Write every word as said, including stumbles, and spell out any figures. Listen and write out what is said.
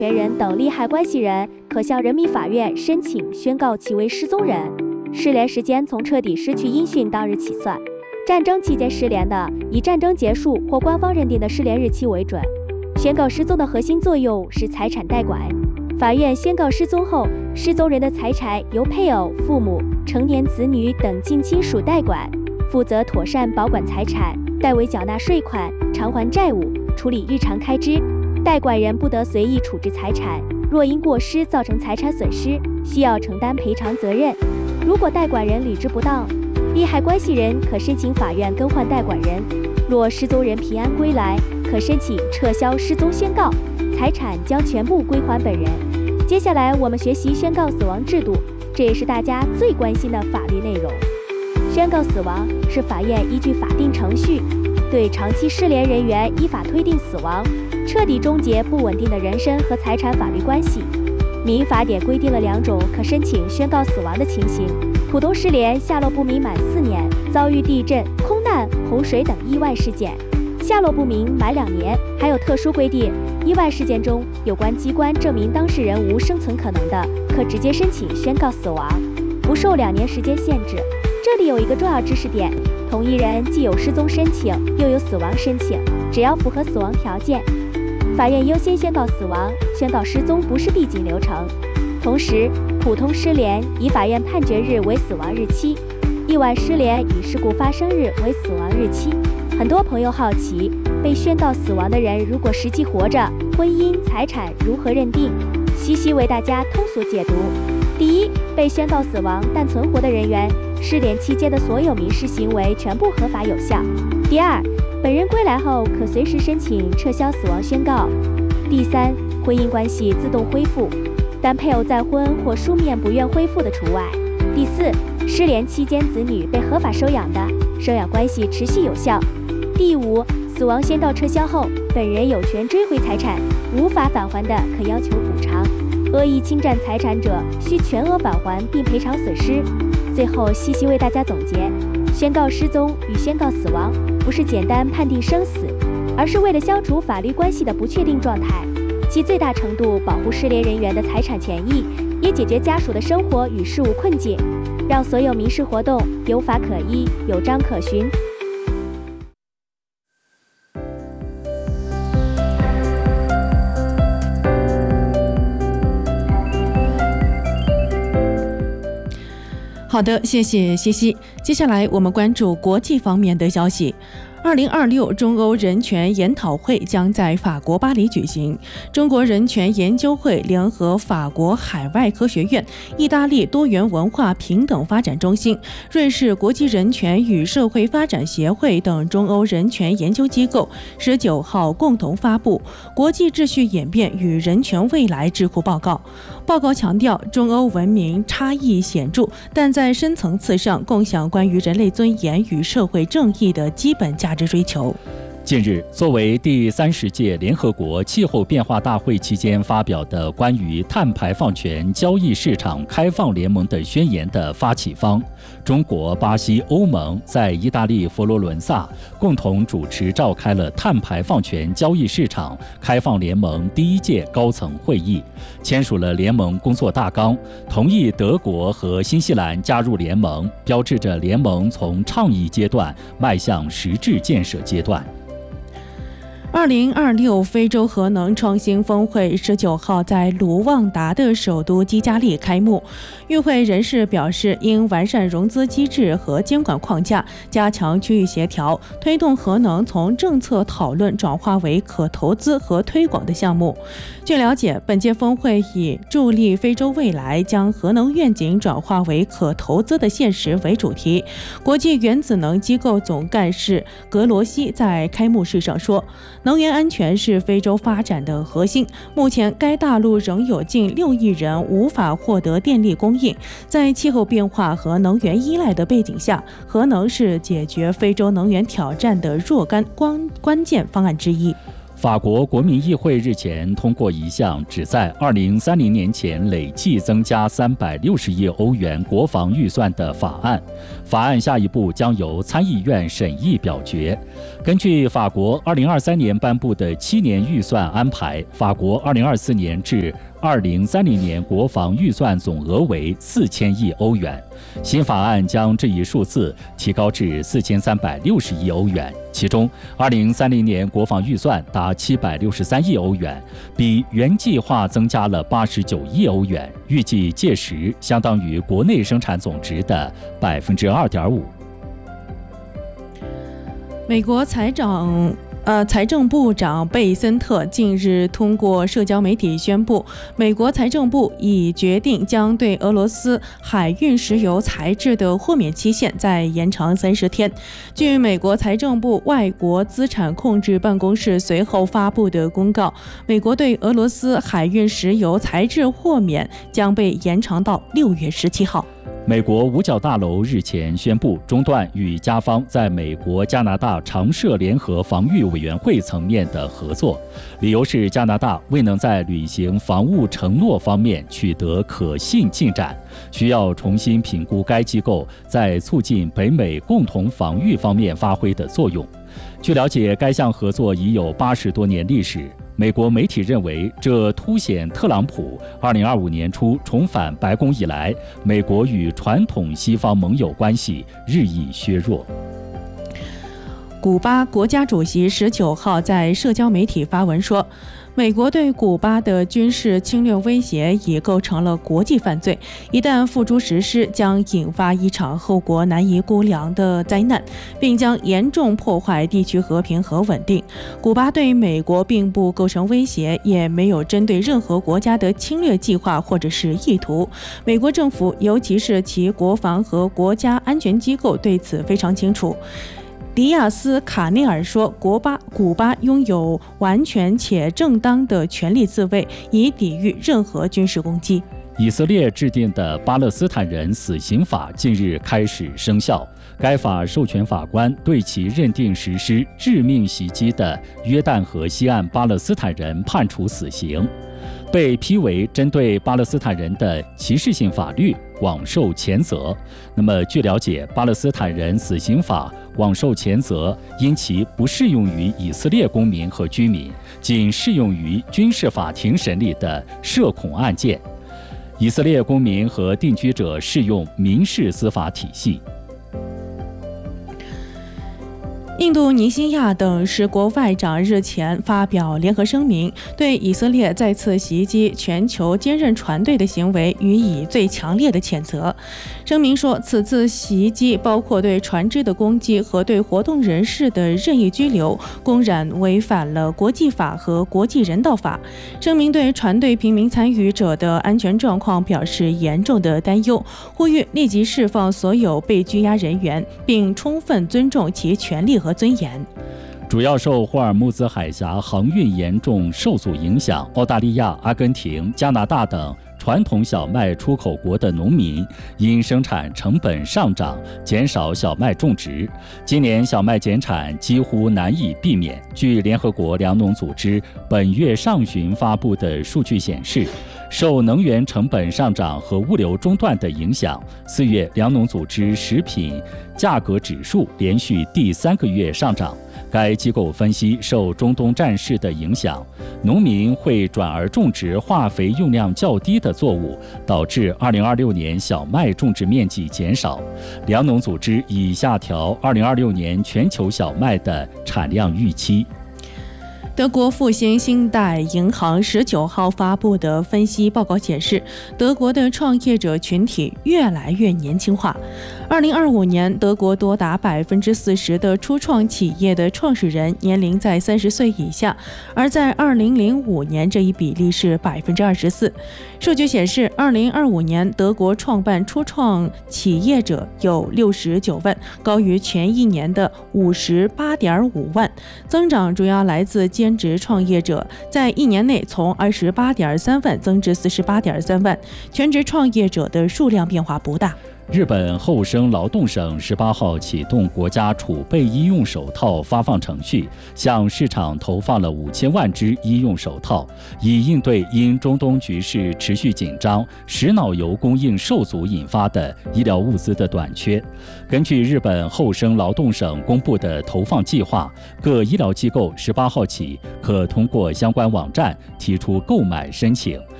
权人等利害关系人可向人民法院申请宣告其为失踪人，失联时间从彻底失去音讯当日起算。战争期间失联的，以战争结束或官方认定的失联日期为准。宣告失踪的核心作用是财产代管。法院宣告失踪后，失踪人的财产由配偶、父母、成年子女等近亲属代管，负责妥善保管财产，代为缴纳税款、偿还债务、处理日常开支。代管人不得随意处置财产，若因过失造成财产损失，需要承担赔偿责任。如果代管人履职不当，利害关系人可申请法院更换代管人。若失踪人平安归来，可申请撤销失踪宣告，财产将全部归还本人。接下来我们学习宣告死亡制度，这也是大家最关心的法律内容。宣告死亡是法院依据法定程序，对长期失联人员依法推定死亡，彻底终结不稳定的人身和财产法律关系。民法典规定了两种可申请宣告死亡的情形：普通失联下落不明满四年，遭遇地震、空难、洪水等意外事件；下落不明满两年。还有特殊规定，意外事件中，有关机关证明当事人无生存可能的，可直接申请宣告死亡，不受两年时间限制。这里有一个重要知识点：同一人既有失踪申请，又有死亡申请，只要符合死亡条件，法院优先宣告死亡，宣告失踪不是必经流程。同时，普通失联以法院判决日为死亡日期，意外失联以事故发生日为死亡日期。很多朋友好奇，被宣告死亡的人如果实际活着，婚姻、财产如何认定？西西为大家通俗解读。第一，被宣告死亡但存活的人员，失联期间的所有民事行为全部合法有效。第二，本人归来后可随时申请撤销死亡宣告。第三，婚姻关系自动恢复，但配偶再婚或书面不愿恢复的除外。第四，失联期间子女被合法收养的，收养关系持续有效。第五，死亡宣告撤销后，本人有权追回财产，无法返还的可要求补偿。恶意侵占财产者需全额返还并赔偿损失。最后，西西为大家总结：宣告失踪与宣告死亡不是简单判定生死，而是为了消除法律关系的不确定状态，其最大程度保护失联人员的财产权益，也解决家属的生活与事务困境，让所有民事活动有法可依、有章可循。 好的，谢谢西西。接下来我们关注国际方面的消息。二零二六中欧人权研讨会将在法国巴黎举行。中国人权研究会联合法国海外科学院、意大利多元文化平等发展中心、瑞士国际人权与社会发展协会等中欧人权研究机构十九号共同发布《国际秩序演变与人权未来智库报告》。报告强调，中欧文明差异显著，但在深层次上共享关于人类尊严与社会正义的基本价值追求。 近日，作为第三十届联合国气候变化大会期间发表的关于碳排放权交易市场开放联盟的宣言的发起方，中国、巴西、欧盟在意大利佛罗伦萨共同主持召开了碳排放权交易市场开放联盟第一届高层会议，签署了联盟工作大纲，同意德国和新西兰加入联盟，标志着联盟从倡议阶段迈向实质建设阶段。 二零二六非洲核能创新峰会十九号在卢旺达的首都基加利开幕。与会人士表示，应完善融资机制和监管框架，加强区域协调，推动核能从政策讨论转化为可投资和推广的项目。据了解，本届峰会以助力非洲未来将核能愿景转化为可投资的现实为主题。国际原子能机构总干事格罗西在开幕式上说，能源安全是非洲发展的核心。目前，该大陆仍有近六亿人无法获得电力供应。在气候变化和能源依赖的背景下，核能是解决非洲能源挑战的若干关关键方案之一。 法国国民议会日前通过一项旨在二零三零年前累计增加三百六十亿欧元国防预算的法案，法案下一步将由参议院审议表决。根据法国二零二三年颁布的七年预算安排，法国二零二四年至二零三零年国防预算总额为四千亿欧元，新法案将这一数字提高至四千三百六十亿欧元。其中，二零三零年国防预算达七百六十三亿欧元，比原计划增加了八十九亿欧元，预计届时相当于国内生产总值的百分之二点五。 美国财长。呃，财政部长贝森特近日通过社交媒体宣布，美国财政部已决定将对俄罗斯海运石油材质的豁免期限再延长三十天。据美国财政部外国资产控制办公室随后发布的公告，美国对俄罗斯海运石油材质豁免将被延长到六月十七号。 美国五角大楼日前宣布中断与加方在美国、加拿大常设联合防御委员会层面的合作，理由是加拿大未能在履行防务承诺方面取得可信进展，需要重新评估该机构在促进北美共同防御方面发挥的作用。据了解，该项合作已有八十多年历史。美国媒体认为，这凸显特朗普二零二五年初重返白宫以来，美国与传统西方盟友关系日益削弱。 古巴国家主席十九号在社交媒体发文说，美国对古巴的军事侵略威胁已构成了国际犯罪，一旦付诸实施，将引发一场后果难以估量的灾难，并将严重破坏地区和平和稳定。古巴对美国并不构成威胁，也没有针对任何国家的侵略计划或者是意图。美国政府，尤其是其国防和国家安全机构对此非常清楚。迪亚斯·卡内尔说，国巴古巴拥有完全且正当的权利自卫，以抵御任何军事攻击。 以色列制定的巴勒斯坦人死刑法近日开始生效，该法授权法官对其认定实施致命袭击的约旦河西岸巴勒斯坦人判处死刑。被批为针对巴勒斯坦人的歧视性法律，广受谴责。那么，据了解，巴勒斯坦人死刑法广受谴责，因其不适用于以色列公民和居民，仅适用于军事法庭审理的涉恐案件。以色列公民和定居者适用民事司法体系。 印度尼西亚等十国外长日前发表联合声明，对以色列再次袭击全球坚韧船队的行为予以最强烈的谴责。声明说，此次袭击包括对船只的攻击和对活动人士的任意拘留，公然违反了国际法和国际人道法。声明对船队平民参与者的安全状况表示严重的担忧，呼吁立即释放所有被拘押人员，并充分尊重其权利和尊严。 主要受霍尔木兹海峡航运严重受阻影响，澳大利亚、阿根廷、加拿大等传统小麦出口国的农民因生产成本上涨，减少小麦种植。今年小麦减产几乎难以避免。据联合国粮农组织本月上旬发布的数据显示，受能源成本上涨和物流中断的影响，四月粮农组织食品价格指数连续第三个月上涨。该机构分析，受中东战事的影响，农民会转而种植化肥用量较低的作物，导致二零二六年小麦种植面积减少。粮农组织已下调二零二六年全球小麦的产量预期。 德国复兴信贷银行十九号发布的分析报告显示，德国的创业者群体越来越年轻化。二零二五年，德国多达百分之四十的初创企业的创始人年龄在三十岁以下，而在二零零五年，这一比例是百分之二十四。数据显示，二零二五年德国创办初创企业者有六十九万，高于前一年的五十八点五万，增长主要来自兼职创业者，在一年内从二十八点三万增至四十八点三万，全职创业者的数量变化不大。 日本厚生劳动省十八号启动国家储备医用手套发放程序，向市场投放了五千万只医用手套，以应对因中东局势持续紧张、石脑油供应受阻引发的医疗物资的短缺。根据日本厚生劳动省公布的投放计划，各医疗机构十八号起可通过相关网站提出购买申请，